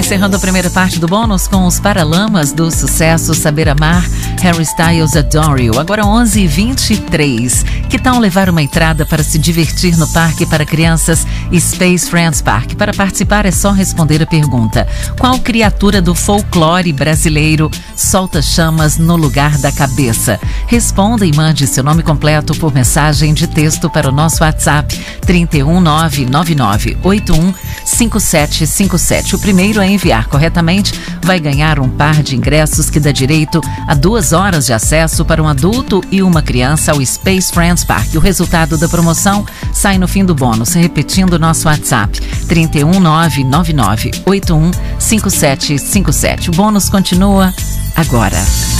encerrando a primeira parte do bônus com os Paralamas do sucesso Saber Amar, Harry Styles Adore You. Agora 11h23. Que tal levar uma entrada para se divertir no parque para crianças Space Friends Park? Para participar é só responder a pergunta: qual criatura do folclore brasileiro solta chamas no lugar da cabeça? Responda e mande seu nome completo por mensagem de texto para o nosso WhatsApp 31999815757. O primeiro a enviar corretamente vai ganhar um par de ingressos que dá direito a 2 horas de acesso para um adulto e uma criança ao Space Friends Park. O resultado da promoção sai no fim do bônus. Repetindo o nosso WhatsApp 31999815757. O bônus continua agora.